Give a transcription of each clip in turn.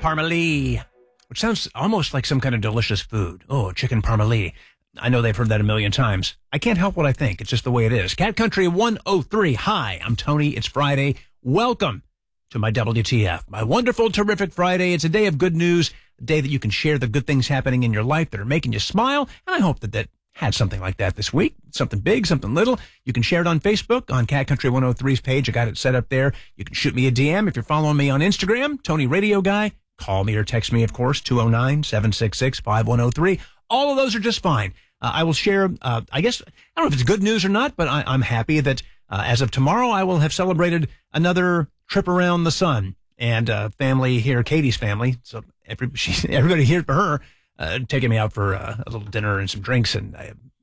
parmalee, which sounds almost like some kind of delicious food. Oh, chicken parmalee. I know they've heard that a million times. I can't help what I think. It's just the way it is. Cat Country 103. Hi, I'm Tony. It's Friday. Welcome to my WTF, my wonderful, terrific Friday. It's a day of good news, a day that you can share the good things happening in your life that are making you smile. And I hope that had something like that this week. Something big, something little. You can share it on Facebook, on Cat Country 103's page. I got it set up there. You can shoot me a DM if you're following me on Instagram, Tony Radio Guy. Call me or text me, of course, 209-766-5103. All of those are just fine. I will share, I guess, I don't know if it's good news or not, but I'm happy that as of tomorrow, I will have celebrated another trip around the sun. And family here, Katie's family, so everybody here for her, taking me out for a little dinner and some drinks. And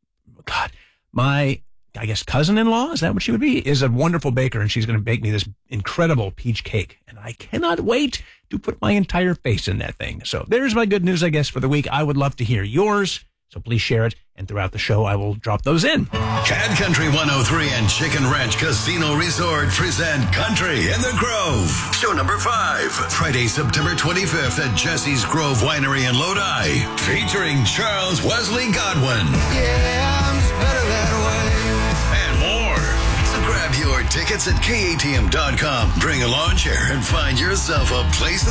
my cousin-in-law, is that what she would be, is a wonderful baker, and she's going to bake me this incredible peach cake. And I cannot wait to put my entire face in that thing. So there's my good news, I guess, for the week. I would love to hear yours, so please share it. And throughout the show, I will drop those in. Cat Country 103 and Chicken Ranch Casino Resort present Country in the Grove. Show number 5. Friday, September 25th at Jesse's Grove Winery in Lodi. Featuring Charles Wesley Godwin. Yeah, I'm just better that way. And more. So grab your tickets at KATM.com. Bring a lawn chair and find yourself a place